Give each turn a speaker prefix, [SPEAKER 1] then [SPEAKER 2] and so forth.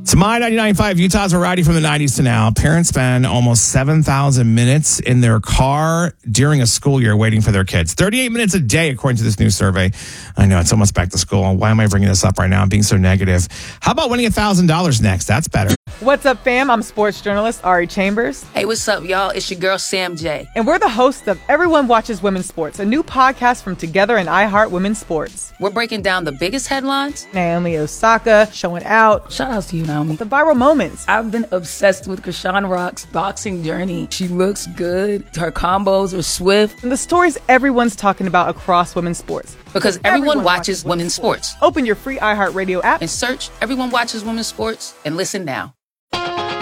[SPEAKER 1] It's My 99.5, Utah's variety from the 90s to now. Parents spend almost 7,000 minutes in their car during a school year waiting for their kids. 38 minutes a day, according to this new survey. I know, it's almost back to school. Why am I bringing this up right now? I'm being so negative. How about winning $1,000 next? That's better.
[SPEAKER 2] What's up, fam? I'm sports journalist Ari Chambers.
[SPEAKER 3] Hey, what's up, y'all? It's your girl, Sam J.
[SPEAKER 2] And we're the hosts of Everyone Watches Women's Sports, a new podcast from Together and iHeart Women's Sports.
[SPEAKER 3] We're breaking down the biggest headlines.
[SPEAKER 2] Naomi Osaka showing out.
[SPEAKER 3] Shout out to you, Naomi.
[SPEAKER 2] The viral moments.
[SPEAKER 3] I've been obsessed with Krishan Rock's boxing journey. She looks good. Her combos are swift.
[SPEAKER 2] And the stories everyone's talking about across women's sports.
[SPEAKER 3] Because everyone watches women's sports.
[SPEAKER 2] Open your free iHeartRadio app
[SPEAKER 3] And search Everyone Watches Women's Sports and listen now.